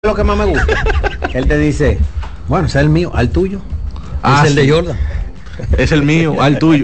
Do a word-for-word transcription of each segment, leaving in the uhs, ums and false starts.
Lo que más me gusta, él te dice, bueno, ese es el mío, al tuyo. Ah, es el sí. de Jordan. Es el mío, al tuyo.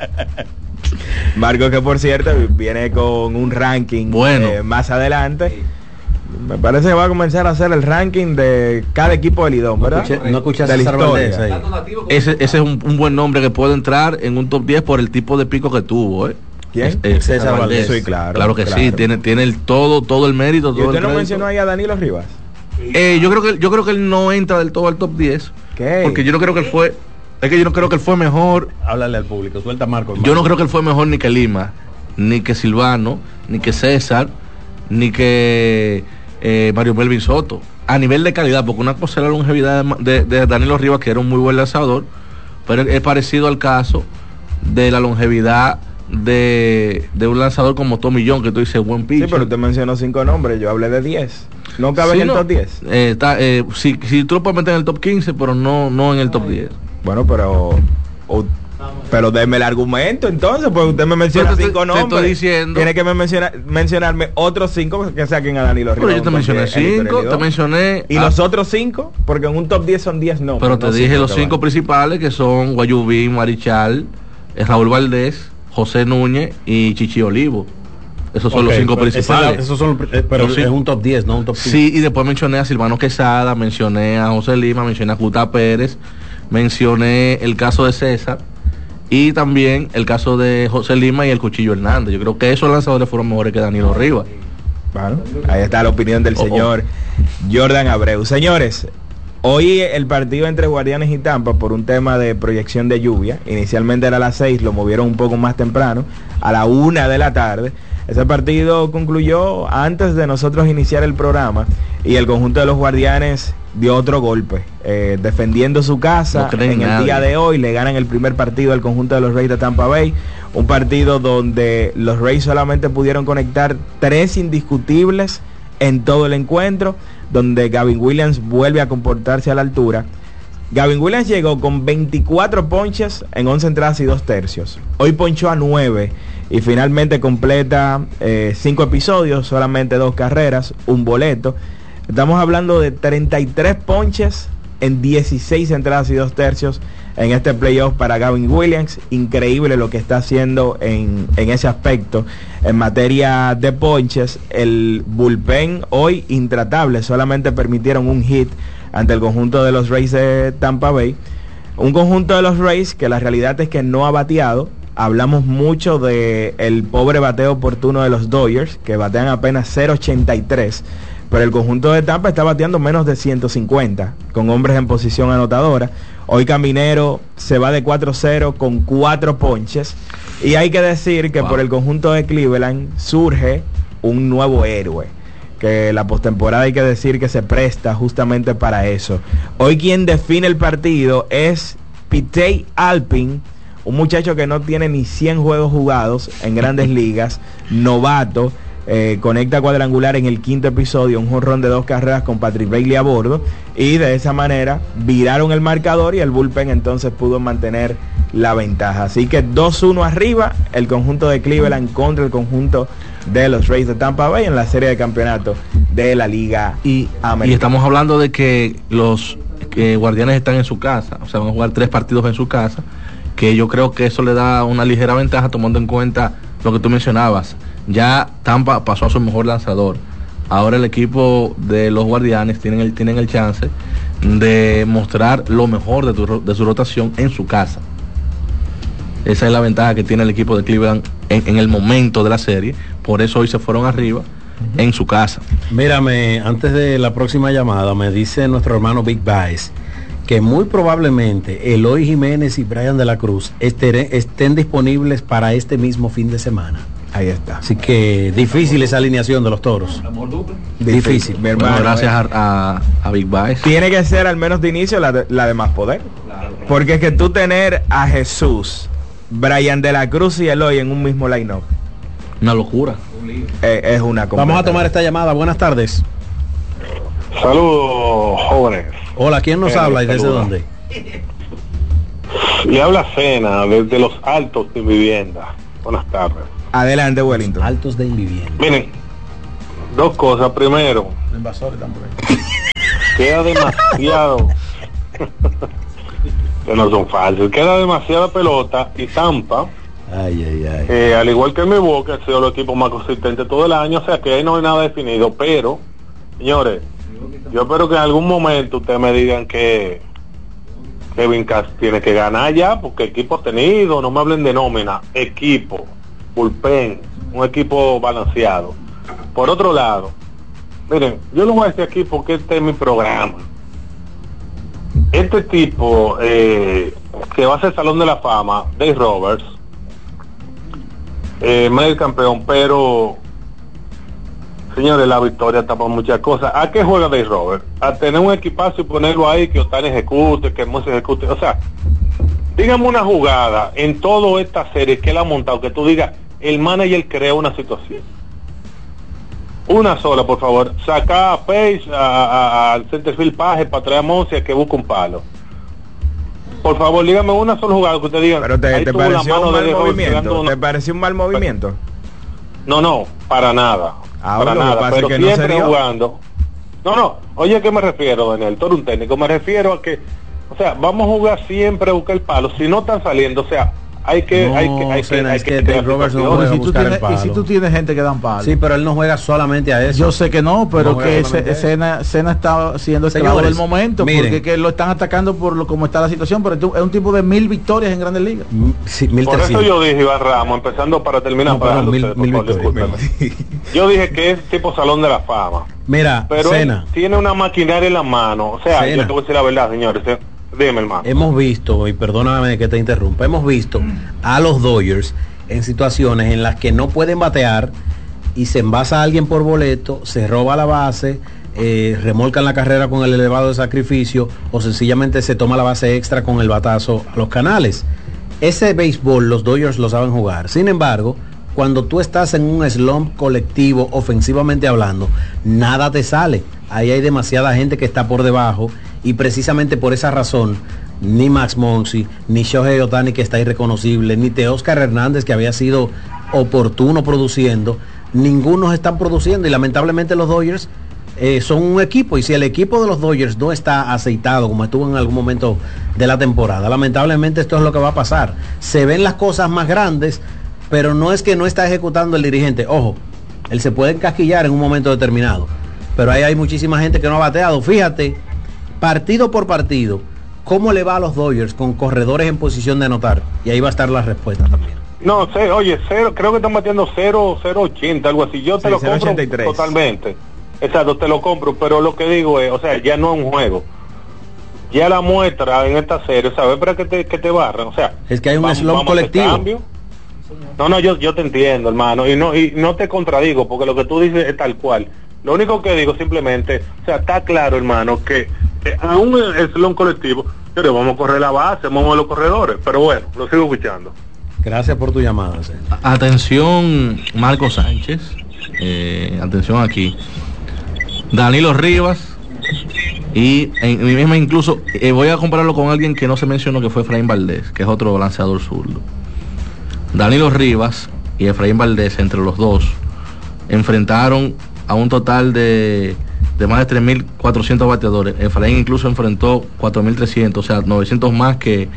Marco, que por cierto viene con un ranking bueno. eh, más adelante. Me parece que va a comenzar a hacer el ranking de cada equipo del Lidón, ¿verdad? No escuché, no escuché de la historia. ahí. Ese, ese es un, un buen nombre que puede entrar en un top diez por el tipo de pico que tuvo, ¿eh? ¿Quién? Es- es César Valdés. Valdés. Sí, claro, Claro que claro. sí, tiene, tiene el todo, todo el mérito. ¿Y Todo usted el no crédito. mencionó ahí a Danilo Rivas? Eh, yo creo que yo creo que él no entra del todo al top diez. ¿Qué? Porque yo no creo que él fue. Es que yo no creo que él fue mejor. Háblale al público, suelta Marco. Yo no creo que él fue mejor ni que Lima, ni que Silvano, ni que César, ni que eh, Mario Melvin Soto. A nivel de calidad, porque una cosa es la longevidad de, de, de Danilo Rivas, que era un muy buen lanzador, pero es parecido al caso de la longevidad de, de un lanzador como Tommy John, que tú dices buen pitcher. Sí, pero usted mencionó cinco nombres, yo hablé de diez. ¿No cabe Sí, en el no. top diez? Eh, está, eh, si, si tú lo puedes meter en el top quince, pero no, no en el top diez. Bueno, pero... o- pero déme el argumento entonces, pues usted me menciona Pero te- cinco te nombres. estoy diciendo- Tiene que me menciona, mencionarme otros cinco que saquen a Danilo Pero Rivas. yo te porque mencioné el historia cinco, Lidón. te mencioné... Y ah, los otros cinco, porque en un top diez son diez no. pero te no dije los que cinco van. principales, que son Guayubín, Marichal, eh, Raúl Valdés, José Núñez y Chichi Olivo. Esos son Ok, los cinco pero ese es la- principales. esos son, eh, pero Los cinco. es un top diez, no un top cinco. Sí, y después mencioné a Silvano Quesada, mencioné a José Lima, mencioné a Cuta Pérez, mencioné el caso de César y también el caso de José Lima y el Cuchillo Hernández. Yo creo que esos lanzadores fueron mejores que Danilo Rivas. Bueno, ahí está la opinión del Oh, oh. señor Jordan Abreu. Señores, hoy el partido entre Guardianes y Tampa, por un tema de proyección de lluvia, inicialmente era a las seis, lo movieron un poco más temprano, a la una de la tarde. Ese partido concluyó antes de nosotros iniciar el programa y el conjunto de los Guardianes dio otro golpe, eh, defendiendo su casa. No creen En el nadie. día de hoy le ganan el primer partido al conjunto de los Rays de Tampa Bay, un partido donde los Rays solamente pudieron conectar tres indiscutibles en todo el encuentro, donde Gavin Williams vuelve a comportarse a la altura. Gavin Williams llegó con veinticuatro ponches en once entradas y dos tercios. Hoy ponchó a nueve y finalmente completa cinco episodios, solamente dos carreras, un boleto. Estamos hablando de treinta y tres ponches en dieciséis entradas y dos tercios en este playoff para Gavin Williams. Increíble lo que está haciendo en, en ese aspecto. En materia de ponches, el bullpen hoy intratable, solamente permitieron un hit ante el conjunto de los Rays de Tampa Bay. Un conjunto de los Rays que la realidad es que no ha bateado. Hablamos mucho de el pobre bateo oportuno de los Dodgers, que batean apenas cero ochenta y tres, pero el conjunto de Tampa está bateando menos de ciento cincuenta, con hombres en posición anotadora. Hoy Caminero se va de cuatro cero con cuatro ponches, y hay que decir que Wow. por el conjunto de Cleveland surge un nuevo héroe, que la postemporada hay que decir que se presta justamente para eso. Hoy quien define el partido es Pitey Alpin, un muchacho que no tiene ni cien juegos jugados en Grandes Ligas, novato, eh, conecta cuadrangular en el quinto episodio, un jonrón de dos carreras con Patrick Bailey a bordo, y de esa manera viraron el marcador y el bullpen entonces pudo mantener la ventaja. Así que dos uno arriba el conjunto de Cleveland contra el conjunto de los Rays de Tampa Bay en la serie de campeonato de la Liga Y, Americana. y estamos hablando de que los eh, Guardianes están en su casa, o sea, van a jugar tres partidos en su casa, que yo creo que eso le da una ligera ventaja tomando en cuenta lo que tú mencionabas. Ya Tampa pasó a su mejor lanzador. Ahora el equipo de los Guardianes tienen el, tienen el chance de mostrar lo mejor de, tu, de su rotación en su casa. Esa es la ventaja que tiene el equipo de Cleveland en, en el momento de la serie. Por eso hoy se fueron arriba uh-huh. en su casa. Mírame, antes de la próxima llamada, me dice nuestro hermano Big Baez que muy probablemente Eloy Jiménez y Brian de la Cruz estén, estén disponibles para este mismo fin de semana. Ahí está. Así que difícil esa alineación de los Toros. Difícil. Mi hermano, Bueno, gracias eh. a, a, a Big Baez. Tiene que ser al menos de inicio la de, la de más poder. Porque es que tú tener a Jesús, Brian de la Cruz y Eloy en un mismo line-up Una locura. eh, es una Vamos a tomar esta llamada. Buenas tardes. Saludos, jóvenes. Hola, ¿quién nos Eh, habla y desde saludos. dónde? Le habla Cena desde los Altos de Vivienda. Buenas tardes. Adelante, Wellington. Altos de Invivienda. Miren, dos cosas. Primero, Invasores también. queda demasiado. Que no son falsos, queda demasiada pelota y Tampa, ay, ay, ay. Eh, al igual que Milwaukee, ha sido el equipo más consistente todo el año, o sea que ahí no hay nada definido, pero, señores, yo espero que en algún momento ustedes me digan que Kevin Cash tiene que ganar ya, porque equipo tenido, no me hablen de nómina, equipo, bullpen, un equipo balanceado. Por otro lado, miren, yo lo voy a decir aquí porque este es mi programa. Este tipo eh, que va a ser Salón de la Fama, Dave Roberts, eh, medio campeón, pero señores, la victoria tapa muchas cosas. ¿A qué juega Dave Roberts? A tener un equipazo y ponerlo ahí, que Otani ejecute, que Mose ejecute. O sea, dígame una jugada en toda esta serie que él ha montado, que tú digas, el manager crea una situación. Una sola, por favor. Saca a Page, al centerfield Paje para traer a Monse que busque un palo. Por favor, dígame una sola jugada que usted diga. Pero te, te pareció un mal movimiento. Una... ¿Te pareció un mal movimiento? No, no, para nada. Ah, para bueno, nada. Pero que siempre no se jugando. No, no. Oye, ¿a qué me refiero, Daniel? Tú eres un técnico. Me refiero a que, o sea, vamos a jugar siempre a buscar el palo. Si no están saliendo, o sea, hay que no, hay que hay Sena, que, hay es que, que Dave Roberts no juega y a si, tú buscar tienes, el palo. y si tú tienes gente que dan palo. Sí, pero él no juega solamente a eso. Yo sé que no, pero No que juega ese- Sena, Sena está siendo esclavo Señores, del momento, miren. porque que lo están atacando por lo como está la situación, pero es un tipo de mil victorias en Grandes Ligas. Mm, sí, mil Por eso trescientos. yo dije, Iván Ramos, empezando para terminar, No, para perdón, mil- ustedes, mil por favor, victorias. discúlpeme. Yo dije que es tipo Salón de la Fama. Mira, Pero Sena, él tiene una maquinaria en la mano. O sea, Sena. yo te voy a decir la verdad, señores. eh, Dime, hermano. hemos visto, y perdóname que te interrumpa, hemos visto a los Dodgers en situaciones en las que no pueden batear y se envasa a alguien por boleto, se roba la base, eh, remolcan la carrera con el elevado de sacrificio o sencillamente se toma la base extra con el batazo a los canales. Ese béisbol los Dodgers lo saben jugar. Sin embargo, cuando tú estás en un slump colectivo, ofensivamente hablando, nada te sale. Ahí hay demasiada gente que está por debajo y precisamente por esa razón ni Max Muncy, ni Shohei Ohtani, que está irreconocible, ni Teóscar Hernández, que había sido oportuno produciendo, ninguno están produciendo y lamentablemente los Dodgers eh, son un equipo, y si el equipo de los Dodgers no está aceitado como estuvo en algún momento de la temporada, lamentablemente esto es lo que va a pasar. Se ven las cosas más grandes, pero no es que no está ejecutando el dirigente. Ojo, él se puede encasquillar en un momento determinado, pero ahí hay muchísima gente que no ha bateado. Fíjate, partido por partido, cómo le va a los Dodgers con corredores en posición de anotar, y ahí va a estar la respuesta también. No, sé, oye, cero, creo que están batiendo cero, cero ochenta, algo así. Yo te Sí, lo cero compro ochenta y tres. totalmente. Exacto, te lo compro, pero lo que digo es, o sea, ya no es un juego. Ya la muestra en esta serie, ¿sabes? Para que te, que te barran, o sea. Es que hay un vamos- slump vamos a hacer colectivo. cambio. No, no, yo, yo te entiendo, hermano, y no, y no te contradigo, porque lo que tú dices es tal cual. Lo único que digo simplemente, o sea, está claro, hermano, que eh, aún el slump colectivo, pero vamos a correr la base, vamos a ver los corredores, pero bueno, lo sigo escuchando. Gracias por tu llamada, Sena. Atención, Marco Sánchez. Eh, atención aquí. Danilo Rivas. Y en mi misma incluso, eh, voy a compararlo con alguien que no se mencionó, que fue Efraín Valdés, que es otro lanzador zurdo. Danilo Rivas y Efraín Valdés, entre los dos, enfrentaron a un total de, de más de tres mil cuatrocientos bateadores. Efraín incluso enfrentó cuatro mil trescientos, o sea, novecientos más que,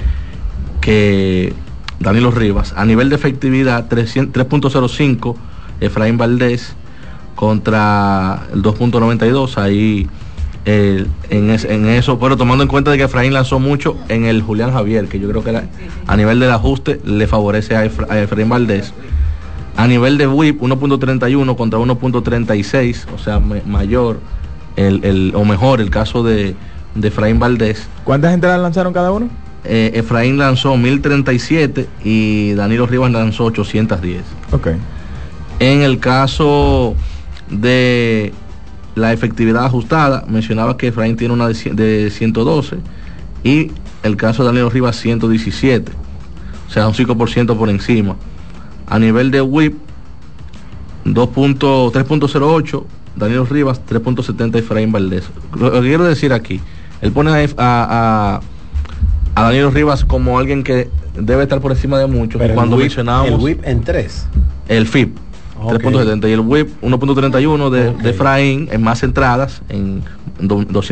que Danilo Rivas. A nivel de efectividad, tres punto cero cinco Efraín Valdés contra el dos punto noventa y dos, ahí eh, en, es, en eso, pero tomando en cuenta de que Efraín lanzó mucho en el Julián Javier, que yo creo que era, a nivel del ajuste le favorece a, Efra, a Efraín Valdés. A nivel de whip, uno punto treinta y uno contra uno punto treinta y seis, o sea, me, mayor el, el, o mejor el caso de, de Efraín Valdés. ¿Cuántas entradas lanzaron cada uno? Eh, Efraín lanzó mil treinta y siete y Danilo Rivas lanzó ochocientos diez. Ok. En el caso de la efectividad ajustada, mencionaba que Efraín tiene una de, de ciento doce y el caso de Danilo Rivas ciento diecisiete, o sea, un cinco por ciento por encima. A nivel de whip, tres punto cero ocho Danilo Rivas, tres punto setenta Efraín Valdés. Lo que quiero decir aquí, él pone a, a, a Danilo Rivas como alguien que debe estar por encima de muchos. Pero Cuando el whip, mencionábamos el whip en tres. el F I P, Okay. tres punto setenta, y el whip uno punto treinta y uno de, Okay. de Efraín en más entradas, en doscientos